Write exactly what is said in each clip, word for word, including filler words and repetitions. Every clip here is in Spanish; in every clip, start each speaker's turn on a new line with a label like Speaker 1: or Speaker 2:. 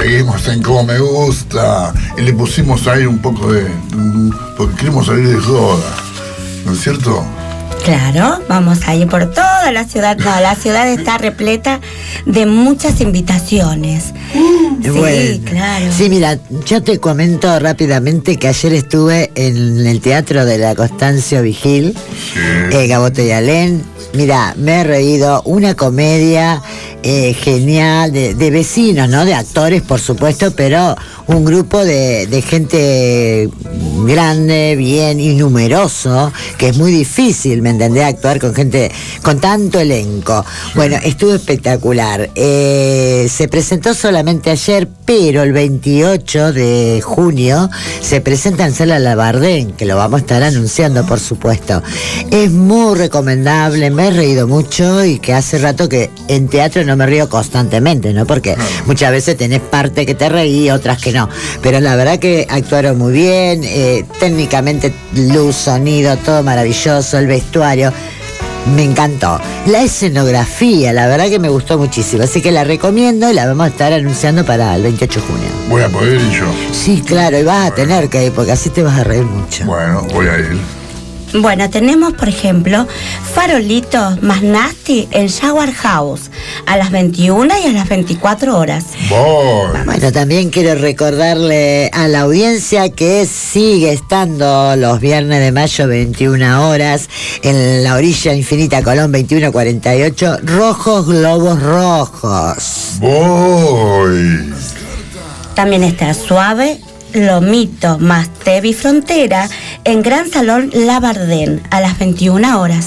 Speaker 1: seguimos en Como Me Gusta y le pusimos ahí un poco de... porque queremos salir de joda, ¿no es cierto?
Speaker 2: Claro, vamos a ir por toda la ciudad. No, la ciudad está repleta de muchas invitaciones.
Speaker 3: Sí,
Speaker 2: bueno, claro.
Speaker 3: Sí, mira, yo te comento rápidamente que ayer estuve en el Teatro de la Constancio Vigil, sí. eh, Gaboto y Alén. Mira, me he reído, una comedia eh, genial de, de vecinos, ¿no? De actores, por supuesto, pero un grupo de, de gente grande, bien y numeroso, que es muy difícil, ¿me entendés? Actuar con gente, con tanto elenco. Bueno, estuvo espectacular. Eh, se presentó solamente ayer, pero el veintiocho de junio se presenta en Sala Labardén, que lo vamos a estar anunciando, por supuesto. Es muy recomendable, me he reído mucho y que hace rato que en teatro no me río constantemente, ¿no? Porque muchas veces tenés parte que te reí, otras que no. Pero la verdad que actuaron muy bien, eh, técnicamente luz, sonido, todo maravilloso, el vestuario. Me encantó. La escenografía, la verdad que me gustó muchísimo. Así que la recomiendo y la vamos a estar anunciando para el veintiocho de junio.
Speaker 1: Voy a poder ir yo.
Speaker 3: Sí, claro, y vas a tener que ir porque así te vas a reír mucho.
Speaker 1: Bueno, voy a ir.
Speaker 2: Bueno, tenemos, por ejemplo, Farolitos más Nasty en Shower House a las veintiuna y a las veinticuatro horas.
Speaker 1: Voy.
Speaker 3: Bueno, también quiero recordarle a la audiencia que sigue estando los viernes de mayo, veintiuna horas, en la orilla infinita Colón veintiuno cuarenta y ocho, Rojos Globos Rojos.
Speaker 1: Voy.
Speaker 2: También está Suave Lomito más Tevi Frontera en Gran Salón Labardén a las veintiuna horas.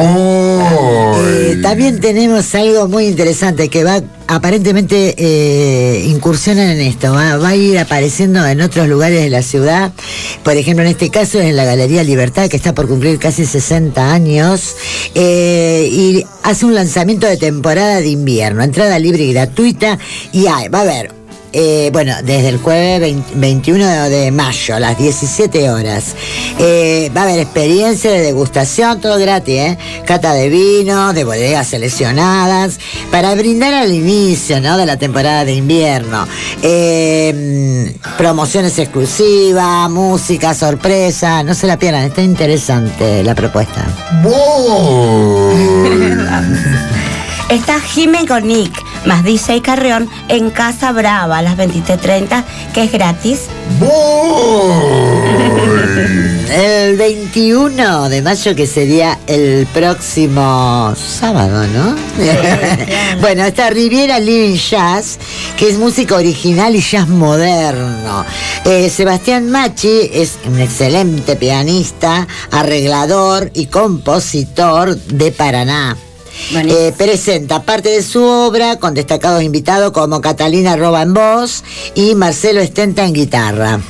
Speaker 3: Eh, también tenemos algo muy interesante que va, aparentemente eh, incursionan en esto, va, va a ir apareciendo en otros lugares de la ciudad. Por ejemplo, en este caso en la Galería Libertad, que está por cumplir casi sesenta años, eh, y hace un lanzamiento de temporada de invierno, entrada libre y gratuita, y hay, va a haber Eh, bueno, desde el jueves veintiuno de mayo a las diecisiete horas. Eh, va a haber experiencia de degustación, todo gratis, ¿eh? Cata de vino, de bodegas seleccionadas, para brindar al inicio, ¿no? De la temporada de invierno. Eh, promociones exclusivas, música, sorpresa, no se la pierdan, está interesante la propuesta.
Speaker 2: Está Jime con Nick más D J Carrión en Casa Brava a las veintitrés treinta, que es gratis.
Speaker 3: El veintiuno de mayo, que sería el próximo sábado, ¿no? Sí, claro. Bueno, está Riviera Living Jazz, que es música original y jazz moderno. Eh, Sebastián Machi es un excelente pianista, arreglador y compositor de Paraná. Eh, presenta parte de su obra con destacados invitados como Catalina Roba en voz y Marcelo Estenta en guitarra.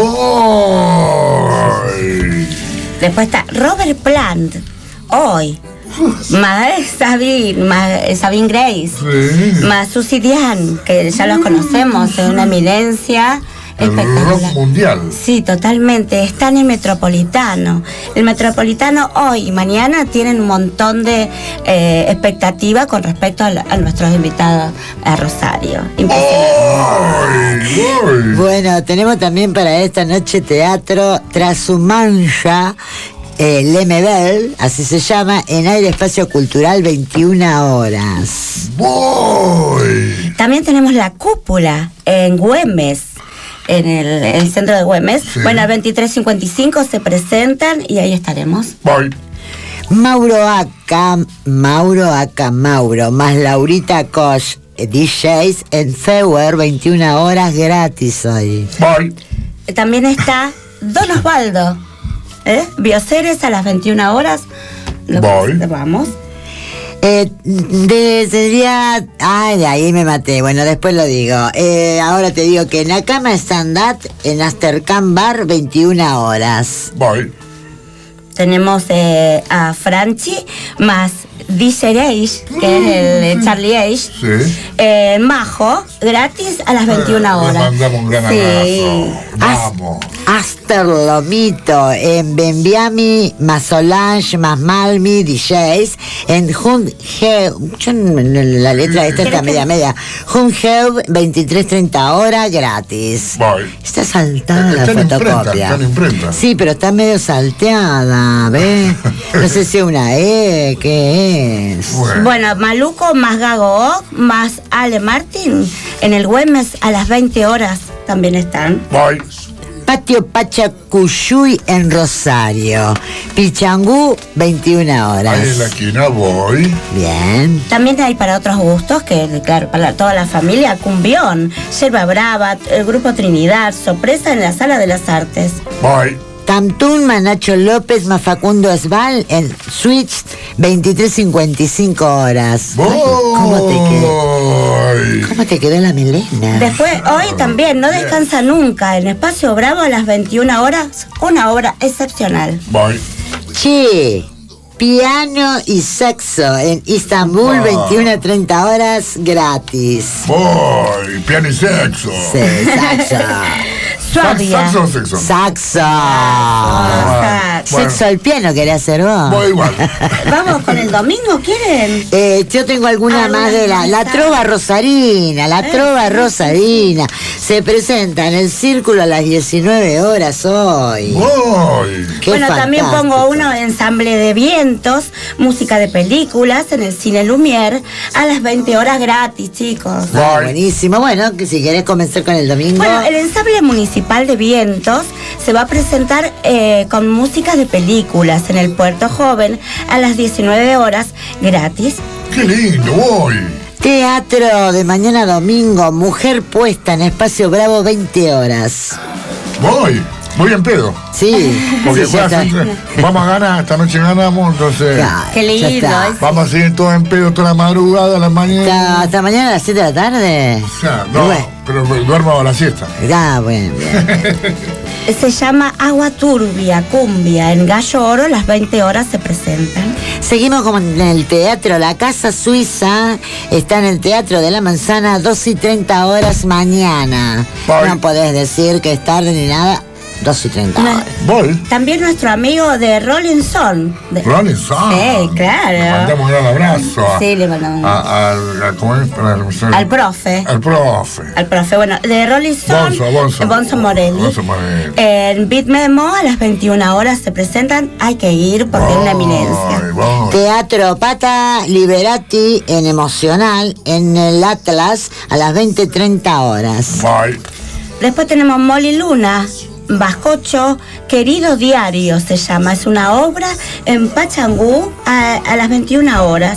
Speaker 1: Voy.
Speaker 2: Después está Robert Plant, hoy, más Sabine, más Sabine Grace, sí. Más Susie Diane, que ya los conocemos, es una eminencia.
Speaker 1: El rock mundial.
Speaker 2: Sí, totalmente. Está en el Metropolitano. El Metropolitano hoy y mañana tienen un montón de eh, expectativa con respecto a, la, a nuestros invitados a Rosario.
Speaker 3: Impresionante. Bueno, tenemos también para esta noche teatro Trasumanja. Eh, Lemebel, así se llama, en Aire Espacio Cultural, veintiuna horas.
Speaker 1: Voy.
Speaker 2: También tenemos La Cúpula en Güemes. En el, el centro de Güemes. Sí. Bueno, al veintitrés cincuenta y cinco se presentan y ahí estaremos.
Speaker 1: Bye.
Speaker 3: Mauro Aca, Mauro Aca Mauro, más Laurita Koch, D Js en Feuer, veintiuna horas gratis hoy.
Speaker 1: Bye.
Speaker 2: También está Don Osvaldo, ¿eh? Bioceres a las veintiuna horas.
Speaker 1: Bye.
Speaker 2: Vamos.
Speaker 3: Eh, de, sería... Ay, de ahí me maté. Bueno, después lo digo. Eh, ahora te digo que Nakama Stand-Up en Astercam Bar, veintiuna horas.
Speaker 1: Bye.
Speaker 2: Tenemos eh, a Franchi más D J Age, que es el de Charlie Age.
Speaker 1: Sí.
Speaker 2: Eh, Majo, gratis a las veintiuna horas.
Speaker 1: Le mandamos un gran
Speaker 2: sí.
Speaker 1: abrazo. Vamos.
Speaker 3: Aster Lomito, en Benviami, más Solange, más Malmi, D Js, en Hun Heu, yo, la letra esta está media media, Hun Heu, veintitrés treinta horas, gratis.
Speaker 1: Voy.
Speaker 3: Está saltada
Speaker 1: Está
Speaker 3: la
Speaker 1: en
Speaker 3: fotocopia.
Speaker 1: imprenta, está en imprenta.
Speaker 3: Sí, pero está medio salteada, ¿ves? No sé si es una E, ¿qué es?
Speaker 1: Bueno.
Speaker 2: Bueno, Maluco más Gago Oc más Ale Martín en el Güemes a las veinte horas también están.
Speaker 1: Voy.
Speaker 3: Patio Pachacuyuy en Rosario. Pichangú, veintiuna horas.
Speaker 1: Ahí en la esquina voy.
Speaker 3: Bien.
Speaker 2: También hay para otros gustos, que claro, para toda la familia, Cumbión, Yerba Brava, el Grupo Trinidad, sorpresa en la Sala de las Artes.
Speaker 1: Voy.
Speaker 3: Tamtún, Nacho López, más Facundo Esbal en Switch, veintitrés cincuenta y cinco horas.
Speaker 1: Voy.
Speaker 3: ¿Cómo te quedó? ¿Cómo te quedó la melena?
Speaker 2: Después, hoy también, no descansa nunca, en Espacio Bravo a las veintiuna horas, una obra excepcional.
Speaker 1: Voy.
Speaker 3: Che, piano y sexo en Istambul,
Speaker 1: Ah.
Speaker 3: veintiuna treinta horas, gratis.
Speaker 1: Voy. Piano y sexo.
Speaker 3: Sí, saxo.
Speaker 2: Suavia.
Speaker 1: ¿Saxo o sexo?
Speaker 3: Saxo.
Speaker 1: Ah, bueno.
Speaker 3: Sexo al piano querés hacer vos.
Speaker 1: Voy igual.
Speaker 2: Vamos con el domingo, ¿quieren?
Speaker 3: Eh, yo tengo alguna
Speaker 2: ¿Alguna
Speaker 3: más de la, la
Speaker 2: más?
Speaker 3: trova rosarina, la trova rosarina. Se presenta en el Círculo a las diecinueve horas hoy.
Speaker 1: Voy.
Speaker 3: Qué
Speaker 2: Bueno, también
Speaker 3: fantástico.
Speaker 2: pongo uno de ensamble de vientos, música de películas en el Cine Lumière a las veinte horas gratis, chicos.
Speaker 3: Ah,
Speaker 1: Voy.
Speaker 3: buenísimo. Bueno, que si querés comenzar con el domingo.
Speaker 2: Bueno, el ensamble municipal de vientos se va a presentar eh, con música de películas en el Puerto Joven a las diecinueve horas gratis.
Speaker 1: Qué lindo, voy.
Speaker 3: Teatro de mañana domingo, Mujer Puesta en Espacio Bravo, veinte horas.
Speaker 1: Voy. Voy en pedo.
Speaker 3: Sí,
Speaker 1: Porque
Speaker 3: sí, ya
Speaker 1: juegas
Speaker 3: está.
Speaker 1: entre- vamos a ganar, esta noche ganamos, entonces
Speaker 3: Claro,
Speaker 2: Qué
Speaker 3: ya
Speaker 2: lindo,
Speaker 3: está.
Speaker 2: es-
Speaker 1: vamos a seguir todos en pedo toda la madrugada, a la mañana.
Speaker 3: Hasta, hasta mañana a las siete de la tarde.
Speaker 1: O sea, no,
Speaker 3: Bueno.
Speaker 1: pero duermo a la siesta.
Speaker 3: Ah, bueno, bien.
Speaker 2: Se llama Agua Turbia, Cumbia, en Gallo Oro, a las veinte horas se presentan.
Speaker 3: Seguimos como en el teatro La Casa Suiza, está en el Teatro de la Manzana, dos y treinta horas mañana.
Speaker 1: Voy.
Speaker 3: No podés decir que es tarde ni nada, dos y treinta
Speaker 2: No.
Speaker 3: horas.
Speaker 1: Voy.
Speaker 2: También nuestro amigo de Rolling Stone. de-
Speaker 1: Rolling Stone.
Speaker 2: Sí, claro.
Speaker 1: Le mandamos un gran abrazo. a-
Speaker 2: Sí, le mandamos.
Speaker 1: a- a- a- ¿cómo es? Para el-
Speaker 2: Al profe.
Speaker 1: Al profe.
Speaker 2: Al profe, bueno, de Rolling Stone,
Speaker 1: Bonzo, Bonzo.
Speaker 2: Bonzo Morelli.
Speaker 1: Bonzo Morelli.
Speaker 2: En Beat Memo a las veintiuna horas se presentan, hay que ir porque es una eminencia.
Speaker 1: Voy, voy.
Speaker 3: Teatro Pata Liberati en Emocional, en el Atlas, a las veinte treinta horas.
Speaker 1: Voy.
Speaker 2: Después tenemos Molly Luna, Bascocho, Querido Diario se llama, es una obra en Pachangú a, a las veintiuna horas.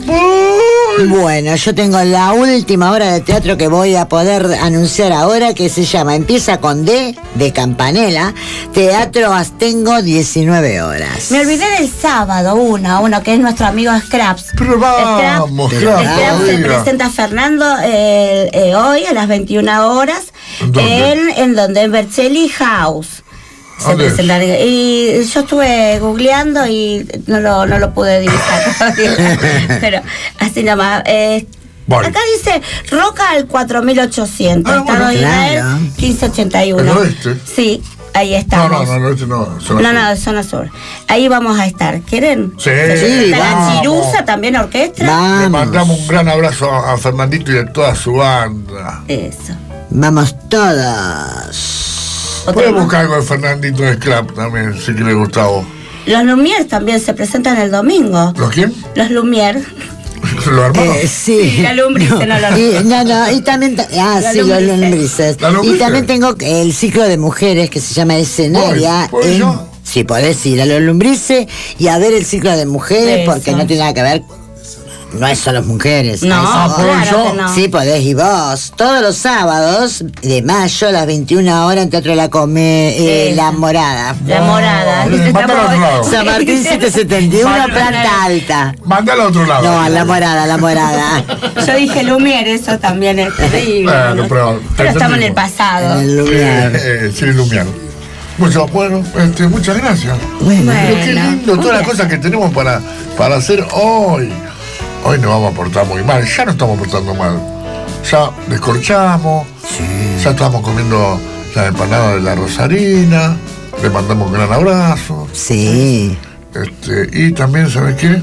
Speaker 3: Bueno, yo tengo la última hora de teatro que voy a poder anunciar ahora, que se llama, empieza con D, de Campanella, Teatro Astengo, diecinueve horas.
Speaker 2: Me olvidé del sábado, uno, uno que es nuestro amigo Scraps.
Speaker 1: Pero vamos,
Speaker 2: Scrap-
Speaker 1: claro,
Speaker 2: Scraps se
Speaker 1: diga.
Speaker 2: presenta Fernando eh, eh, hoy a las veintiuna horas
Speaker 1: ¿Dónde?
Speaker 2: en, en donde en Bercelli House. Se
Speaker 1: ¿Dónde es?
Speaker 2: presentan. Y yo estuve googleando y no lo, no lo pude dibujar todavía. Pero así nomás. Eh,
Speaker 1: Voy.
Speaker 2: acá dice Roca al cuatro mil ochocientos.
Speaker 1: Ah,
Speaker 2: Estado
Speaker 1: bueno,
Speaker 2: Israel
Speaker 3: claro.
Speaker 2: quince ochenta y uno.
Speaker 1: ¿El oeste?
Speaker 2: Sí, ahí
Speaker 1: No,
Speaker 2: estamos.
Speaker 1: no, no, no, este no. zona
Speaker 2: No,
Speaker 1: sur.
Speaker 2: no, zona sur. Ahí vamos a estar. ¿Quieren?
Speaker 1: Sí,
Speaker 3: Sí,
Speaker 2: Está la
Speaker 1: vamos.
Speaker 2: Chirusa también orquesta.
Speaker 1: Le
Speaker 3: Vamos,
Speaker 1: mandamos un gran abrazo a a Fernandito y a toda su banda.
Speaker 2: Eso.
Speaker 3: vamos todos.
Speaker 2: Otro
Speaker 1: Puedes
Speaker 2: más.
Speaker 1: buscar algo de Fernandito de Scrap también, si que le gustaba.
Speaker 2: Los Lumière también se presentan el domingo.
Speaker 1: ¿Los quién?
Speaker 2: Los Lumière.
Speaker 1: ¿Los hermanos?
Speaker 3: Eh, sí.
Speaker 2: La lumbrice, no la
Speaker 3: y, no, no, y también, ta- ah,
Speaker 2: La
Speaker 3: sí, los
Speaker 2: lumbrice.
Speaker 3: lombrices.
Speaker 1: La lumbrice.
Speaker 3: Y también tengo el ciclo de mujeres que se llama Escenaria.
Speaker 1: Voy, voy
Speaker 3: en-
Speaker 1: yo.
Speaker 3: Sí, podés ir a los lombrices y a ver el ciclo de mujeres,
Speaker 2: Eso.
Speaker 3: porque no tiene nada que ver. No es solo mujeres.
Speaker 2: No,
Speaker 3: es
Speaker 1: Ah,
Speaker 3: vos.
Speaker 1: ¿puedo
Speaker 2: claro
Speaker 1: yo?
Speaker 2: que no.
Speaker 3: Sí, podés y vos. Todos los sábados de mayo a las veintiuna horas en Teatro de la Come, eh,
Speaker 2: Eso.
Speaker 3: La Morada.
Speaker 2: La morada.
Speaker 1: bien, mándalo a otro lado.
Speaker 3: San Martín setecientos setenta y uno,
Speaker 1: Vale.
Speaker 3: planta alta.
Speaker 1: Mándalo a otro lado.
Speaker 3: No, a La Morada, La Morada.
Speaker 2: Yo dije Lumière, eso también es terrible.
Speaker 1: Bueno,
Speaker 2: ¿no?
Speaker 1: pero-
Speaker 2: Pero estamos en el
Speaker 1: entendimos.
Speaker 2: pasado.
Speaker 3: En el
Speaker 1: Eh,
Speaker 3: lugar.
Speaker 1: eh, sí, Lumiar. Mucho, bueno, este, muchas gracias.
Speaker 3: Bueno.
Speaker 1: Pero qué
Speaker 2: Bueno,
Speaker 1: lindo, todas las
Speaker 2: muy
Speaker 1: cosas que tenemos para, para hacer hoy. Hoy nos vamos a portar muy mal, ya no estamos portando mal. Ya descorchamos, ya estamos comiendo la empanada de la Rosarina, le mandamos un gran abrazo.
Speaker 3: Sí.
Speaker 1: Este, y también, ¿sabes qué?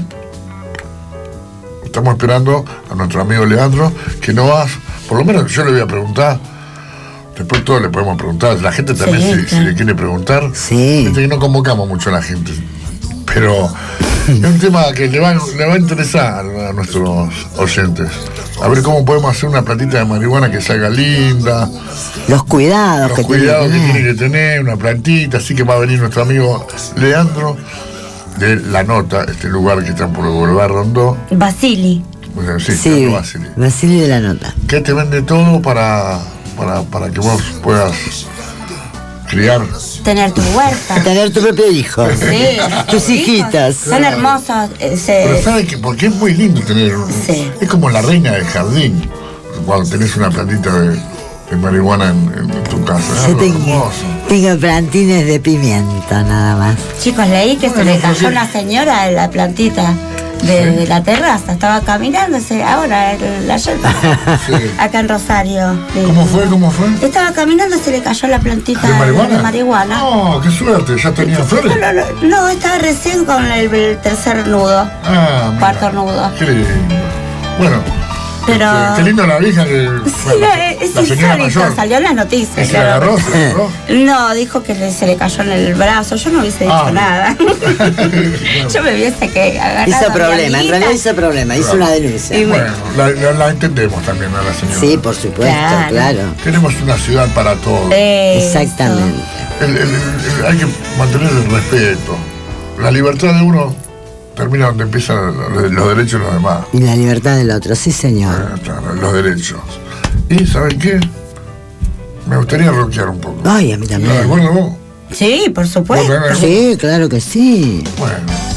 Speaker 1: Estamos esperando a nuestro amigo Leandro, que no va, por lo menos yo le voy a preguntar, después todos le podemos preguntar, la gente también sí, si, claro. si le quiere preguntar.
Speaker 3: Sí.
Speaker 1: Este, que no convocamos mucho a la gente, pero es un tema que le va, le va a interesar a nuestros oyentes. A ver cómo podemos hacer una plantita de marihuana que salga linda.
Speaker 3: Los cuidados
Speaker 1: Los
Speaker 3: que
Speaker 1: cuidados
Speaker 3: tiene
Speaker 1: que tiene que tener, una plantita, así que va a venir nuestro amigo Leandro de La Nota, este lugar que está por el Boulevard Rondó.
Speaker 2: Basili.
Speaker 1: Bueno, sí,
Speaker 3: Sí,
Speaker 1: Basili.
Speaker 3: Basili de La Nota.
Speaker 1: Que te vende todo para, para, para que vos puedas criar.
Speaker 2: Tener tu huerta.
Speaker 3: Tener tu propio hijo.
Speaker 2: Sí.
Speaker 3: Tus hijitas.
Speaker 2: Son hermosos. Eh, se...
Speaker 1: Pero ¿sabes qué? Porque es muy lindo tener.
Speaker 2: Sí.
Speaker 1: Es como la reina del jardín. Cuando tenés una plantita de, de marihuana en, en tu casa.
Speaker 3: Yo tengo, tengo plantines de pimienta nada más.
Speaker 2: Chicos, leí que bueno, se le cayó una señora en la plantita de, ¿sí? de la terraza. Estaba caminándose ahora, el, ayer, sí. acá en Rosario.
Speaker 1: ¿Cómo fue? ¿Cómo fue?
Speaker 2: Estaba caminando, se le cayó la plantita
Speaker 1: de marihuana.
Speaker 2: De marihuana.
Speaker 1: No, qué suerte, ya tenía flores.
Speaker 2: No, no, no, estaba recién con el, el tercer nudo.
Speaker 1: Ah,
Speaker 2: cuarto nudo.
Speaker 1: Qué lindo. Bueno.
Speaker 2: Pero...
Speaker 1: Este, qué lindo la vieja que...
Speaker 2: Sí, bueno, es la señora mayor. Salió en las noticias.
Speaker 1: ¿Se la agarró? ¿Se agarró?
Speaker 2: No, dijo que le, se le cayó en el brazo. Yo no hubiese dicho ah, nada. Yo me hubiese que agarrar.
Speaker 3: Hizo problema, en realidad hizo problema, hizo claro. una denuncia.
Speaker 1: Y bueno, la, la, la entendemos también a la señora.
Speaker 3: Sí, por supuesto, claro. claro.
Speaker 1: Tenemos una ciudad para todos.
Speaker 3: Eso. Exactamente.
Speaker 1: El, el, el, el, hay que mantener el respeto. La libertad de uno termina donde empiezan los derechos de los demás.
Speaker 3: Y la libertad del otro, sí señor.
Speaker 1: Los derechos. ¿Y saben qué? Me gustaría rockear un poco.
Speaker 3: Ay, a mí también.
Speaker 1: ¿Lo recuerdo vos?
Speaker 2: Sí, por supuesto.
Speaker 3: Sí, claro que sí.
Speaker 1: Bueno.